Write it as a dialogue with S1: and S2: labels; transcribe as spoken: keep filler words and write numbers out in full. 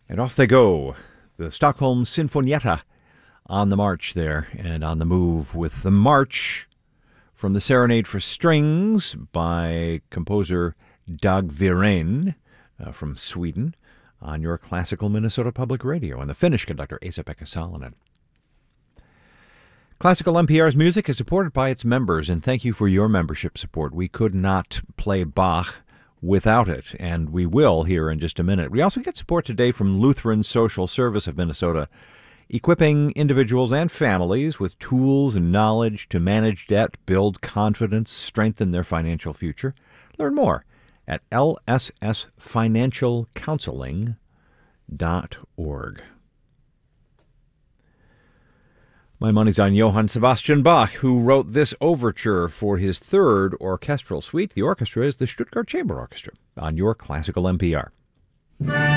S1: And off they go. The Stockholm Sinfonietta on the march there and on the move with the march from the Serenade for Strings by composer Dag Viren uh, from Sweden on your classical Minnesota Public Radio and the Finnish conductor Esa-Pekka Salonen. Classical N P R's music is supported by its members, and thank you for your membership support. We could not play Bach without it, and we will here in just a minute. We also get support today from Lutheran Social Service of Minnesota, equipping individuals and families with tools and knowledge to manage debt, build confidence, strengthen their financial future. Learn more at L S S financial counseling dot org. My money's on Johann Sebastian Bach, who wrote this overture for his third orchestral suite. The orchestra is the Stuttgart Chamber Orchestra on your classical N P R.